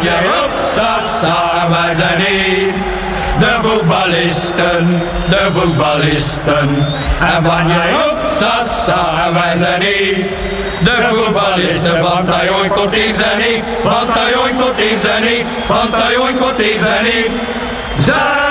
jij op, sasa, wij zijn hier. De voetballisten, de voetballisten. En van jij op, sasa, wij zijn hier. De voetballisten, want hij ooit tot in zijn niet, want hij ooit tot in zijn niet, want hij ooit tot in zijn niet.